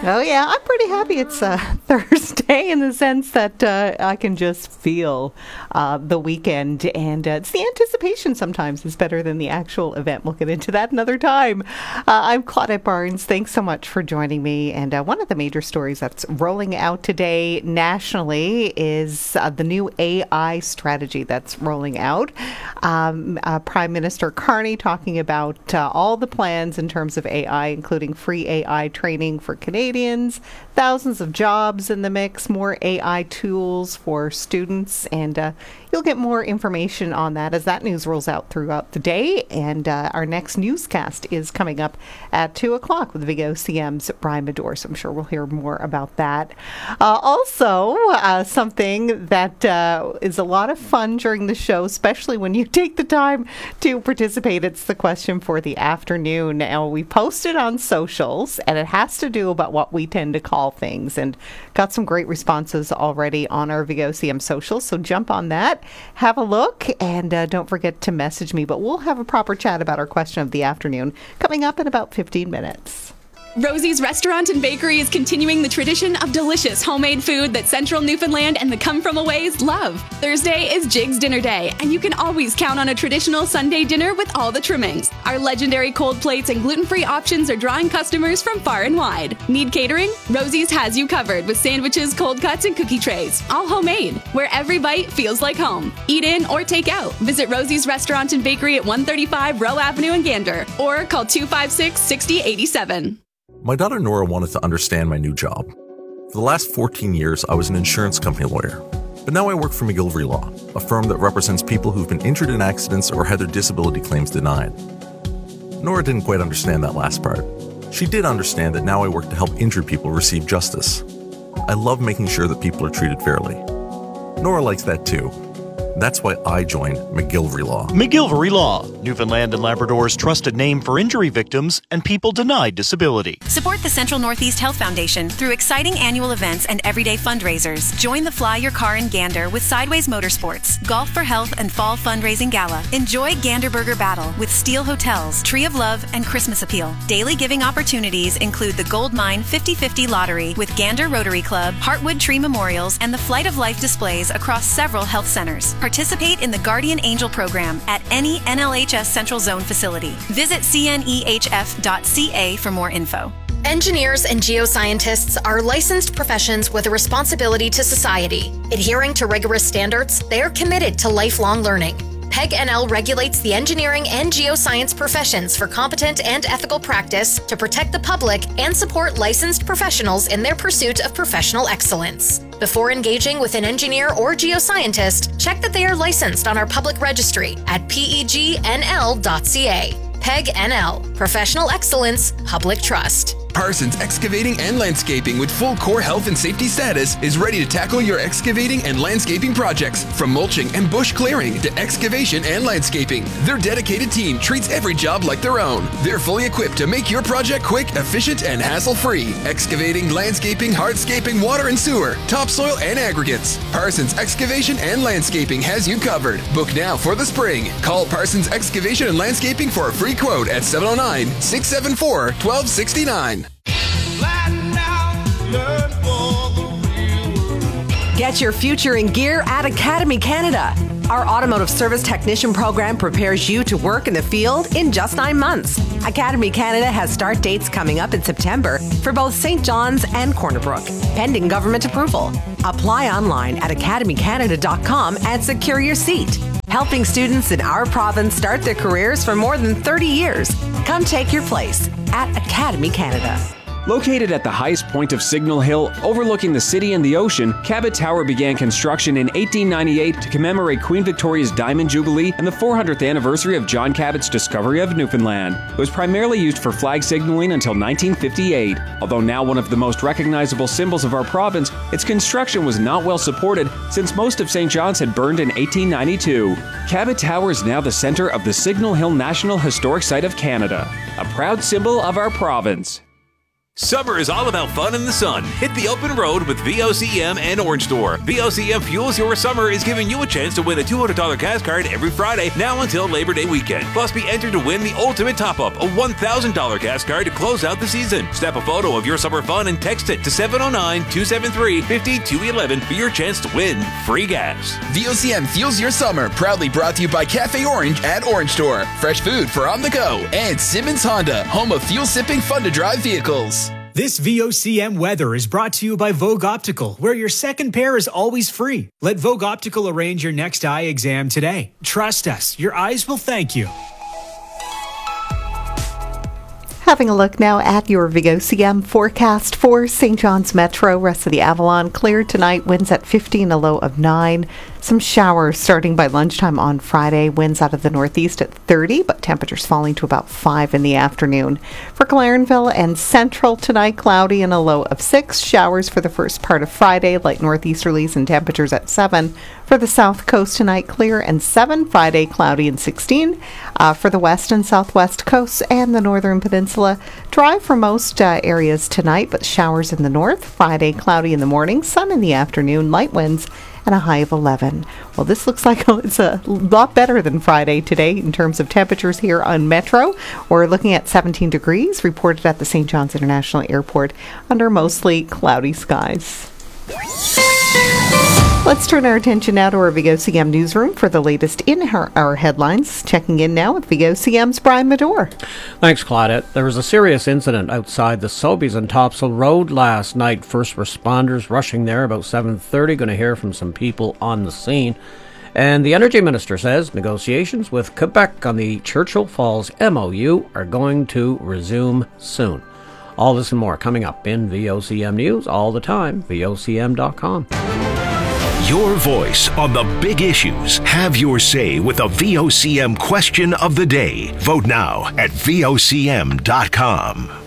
Oh, yeah. I'm pretty happy it's Thursday in the sense that I can just feel the weekend. And it's the anticipation sometimes is better than the actual event. We'll get into that another time. I'm Claudette Barnes. Thanks so much for joining me. And one of the major stories that's rolling out today nationally is the new AI strategy that's rolling out. Prime Minister Carney talking about all the plans in terms of AI, including free AI training for Canadians, thousands of jobs in the mix, more AI tools for students, and you'll get more information on that as that news rolls out throughout the day. And our next newscast is coming up at 2 o'clock with VOCM's Brian Medore, so I'm sure we'll hear more about that. Also, something that is a lot of fun during the show, especially when you take the time to participate. It's the question for the afternoon. Now, we posted on socials, and it has to do about what we tend to call things, and got some great responses already on our VOCM socials, so jump on that, have a look, and don't forget to message me. But we'll have a proper chat about our question of the afternoon coming up in about 15 minutes. Rosie's Restaurant and Bakery is continuing the tradition of delicious homemade food that Central Newfoundland and the come-from-aways love. Thursday is Jig's Dinner Day, and you can always count on a traditional Sunday dinner with all the trimmings. Our legendary cold plates and gluten-free options are drawing customers from far and wide. Need catering? Rosie's has you covered with sandwiches, cold cuts, and cookie trays, all homemade, where every bite feels like home. Eat in or take out. Visit Rosie's Restaurant and Bakery at 135 Rowe Avenue in Gander, or call 256-6087. My daughter Nora wanted to understand my new job. For the last 14 years, I was an insurance company lawyer. But now I work for McGillivray Law, a firm that represents people who've been injured in accidents or had their disability claims denied. Nora didn't quite understand that last part. She did understand that now I work to help injured people receive justice. I love making sure that people are treated fairly. Nora likes that too. That's why I joined McGillivray Law. McGillivray Law, Newfoundland and Labrador's trusted name for injury victims and people denied disability. Support the Central Northeast Health Foundation through exciting annual events and everyday fundraisers. Join the Fly Your Car in Gander with Sideways Motorsports, Golf for Health and Fall Fundraising Gala. Enjoy Gander Burger Battle with Steel Hotels, Tree of Love, and Christmas Appeal. Daily giving opportunities include the Gold Mine 50/50 Lottery with Gander Rotary Club, Heartwood Tree Memorials, and the Flight of Life displays across several health centers. Participate in the Guardian Angel program at any NLHS Central Zone facility. Visit cnehf.ca for more info. Engineers and geoscientists are licensed professions with a responsibility to society. Adhering to rigorous standards, they are committed to lifelong learning. PEG NL regulates the engineering and geoscience professions for competent and ethical practice to protect the public and support licensed professionals in their pursuit of professional excellence. Before engaging with an engineer or geoscientist, check that they are licensed on our public registry at pegnl.ca. PEG NL, Professional Excellence, Public Trust. Parsons Excavating and Landscaping with full core health and safety status is ready to tackle your excavating and landscaping projects, from mulching and bush clearing to excavation and landscaping. Their dedicated team treats every job like their own. They're fully equipped to make your project quick, efficient, and hassle-free. Excavating, landscaping, hardscaping, water and sewer, topsoil, and aggregates. Parsons Excavation and Landscaping has you covered. Book now for the spring. Call Parsons Excavation and Landscaping for a free quote at 709-674-1269. Get your future in gear at Academy Canada. Our automotive service technician program prepares you to work in the field in just 9 months. Academy Canada has start dates coming up in September for both St. John's and Corner Brook, pending government approval. Apply online at academycanada.com and secure your seat. Helping students in our province start their careers for more than 30 years. Come take your place at Academy Canada. Located at the highest point of Signal Hill, overlooking the city and the ocean, Cabot Tower began construction in 1898 to commemorate Queen Victoria's Diamond Jubilee and the 400th anniversary of John Cabot's discovery of Newfoundland. It was primarily used for flag signaling until 1958. Although now one of the most recognizable symbols of our province, its construction was not well supported since most of St. John's had burned in 1892. Cabot Tower is now the center of the Signal Hill National Historic Site of Canada, a proud symbol of our province. Summer is all about fun in the sun. Hit the open road with VOCM and Orange Store. VOCM Fuels Your Summer is giving you a chance to win a $200 gas card every Friday, now until Labor Day weekend. Plus, be entered to win the ultimate top-up, a $1,000 gas card to close out the season. Snap a photo of your summer fun and text it to 709-273-5211 for your chance to win free gas. VOCM Fuels Your Summer, proudly brought to you by Cafe Orange at Orange Store. Fresh food for on the go. And Simmons Honda, home of fuel-sipping, fun-to-drive vehicles. This VOCM weather is brought to you by Vogue Optical, where your second pair is always free. Let Vogue Optical arrange your next eye exam today. Trust us, your eyes will thank you. Having a look now at your VOCM forecast for St. John's Metro. Rest of the Avalon clear tonight. Winds at 15, a low of 9. Some showers starting by lunchtime on Friday. Winds out of the northeast at 30, but temperatures falling to about 5 in the afternoon. For Clarenville and Central tonight, cloudy and a low of 6. Showers for the first part of Friday. Light northeasterlies and temperatures at 7. For the south coast tonight, clear and 7. Friday, cloudy and 16. For the west and southwest coasts and the northern peninsula, dry for most areas tonight, but showers in the north. Friday, cloudy in the morning, sun in the afternoon, light winds, and a high of 11. Well, this looks like it's a lot better than Friday today in terms of temperatures here on Metro. We're looking at 17 degrees reported at the St. John's International Airport under mostly cloudy skies. Let's turn our attention now to our VOCM newsroom for the latest in our headlines. Checking in now with VOCM's Brian Medore. Thanks, Claudette. There was a serious incident outside the Sobeys on Topsail Road last night. First responders rushing there about 7:30. Going to hear from some people on the scene. And the Energy Minister says negotiations with Quebec on the Churchill Falls MOU are going to resume soon. All this and more coming up in VOCM News all the time. VOCM.com. Your voice on the big issues. Have your say with the VOCM question of the day. Vote now at VOCM.com.